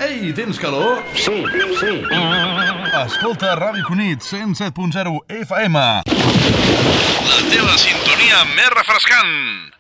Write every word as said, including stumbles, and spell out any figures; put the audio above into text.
Ei, tens calor? Sí, sí. Escolta Ràdio Cunit, cent set punt zero F M. La teva sintonia més refrescant.